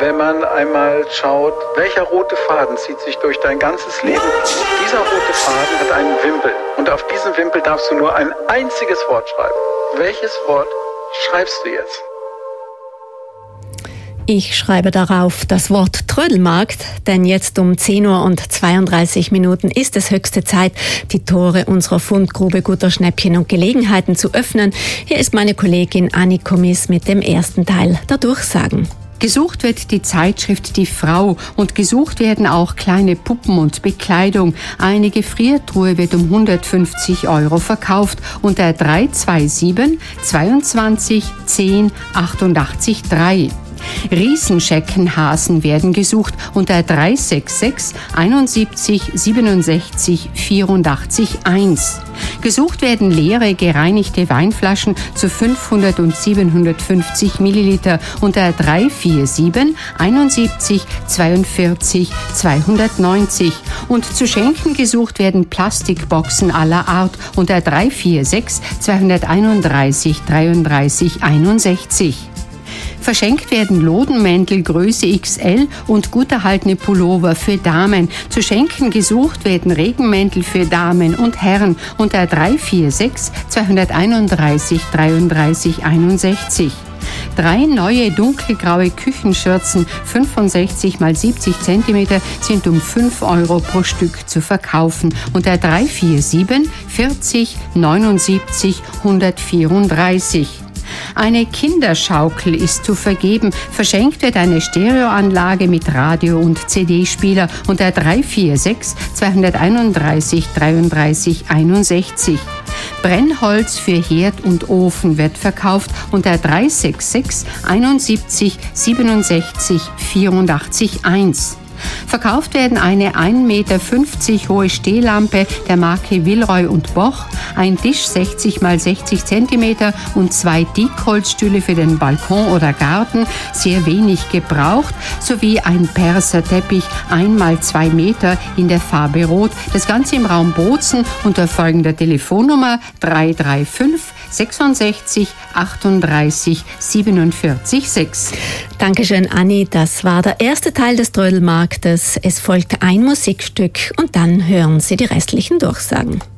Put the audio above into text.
wenn man einmal schaut, welcher rote Faden zieht sich durch dein ganzes Leben. Dieser rote Faden hat einen Wimpel und auf diesem Wimpel darfst du nur ein einziges Wort schreiben. Welches Wort schreibst du jetzt? Ich schreibe darauf das Wort Trödelmarkt, denn jetzt um 10:32 Uhr ist es höchste Zeit, die Tore unserer Fundgrube guter Schnäppchen und Gelegenheiten zu öffnen. Hier ist meine Kollegin Anni Kummis mit dem ersten Teil der Durchsagen. Gesucht wird die Zeitschrift Die Frau und gesucht werden auch kleine Puppen und Bekleidung. Eine Gefriertruhe wird um 150 € verkauft unter 327 22 10 88 3. Riesenscheckenhasen werden gesucht unter 366 71 67 84 1. Gesucht werden leere, gereinigte Weinflaschen zu 500 und 750 Milliliter unter 347 71 42 290. Und zu schenken gesucht werden Plastikboxen aller Art unter 346 231 33 61. Verschenkt werden Lodenmäntel Größe XL und gut erhaltene Pullover für Damen. Zu schenken gesucht werden Regenmäntel für Damen und Herren unter 346 231 33 61. 3 neue dunkelgraue Küchenschürzen 65 x 70 cm sind um 5 € pro Stück zu verkaufen unter 347 40 79 134. Eine Kinderschaukel ist zu vergeben. Verschenkt wird eine Stereoanlage mit Radio- und CD-Spieler unter 346 231 33 61. Brennholz für Herd und Ofen wird verkauft unter 366 71 67 84 1. Verkauft werden eine 1,50 Meter hohe Stehlampe der Marke Villeroy und Boch, ein Tisch 60 x 60 cm und 2 Dickholzstühle für den Balkon oder Garten, sehr wenig gebraucht, sowie ein Perserteppich 1 x 2 Meter in der Farbe Rot. Das Ganze im Raum Bozen unter folgender Telefonnummer 335 66 38 47 6. Dankeschön, Anni. Das war der erste Teil des Trödelmarktes. Es folgt ein Musikstück und dann hören Sie die restlichen Durchsagen.